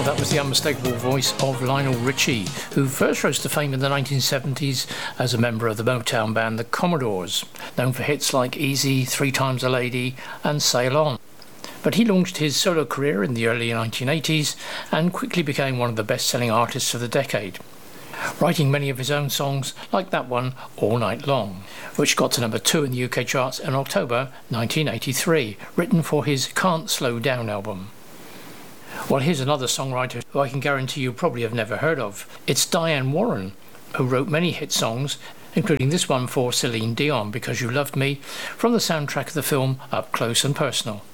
That was the unmistakable voice of Lionel Richie, who first rose to fame in the 1970s as a member of the Motown band the Commodores, known for hits like Easy, Three Times a Lady and Sail On. But he launched his solo career in the early 1980s and quickly became one of the best-selling artists of the decade, writing many of his own songs like that one, All Night Long, which got to number 2 in the UK charts in October 1983, written for his Can't Slow Down album. Well, here's another songwriter who I can guarantee you probably have never heard of. It's Diane Warren, who wrote many hit songs, including this one for Celine Dion, Because You Loved Me, from the soundtrack of the film Up Close and Personal.